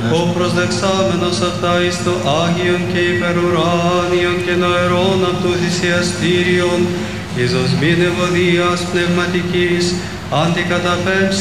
Ο προσδεξάμενος αυτά εις το Άγιον και υπερουράνιον και νοερών αυτού θυσιαστήριον, εις δοσμήν ευωδίας πνευματικής, αντικαταπέμψει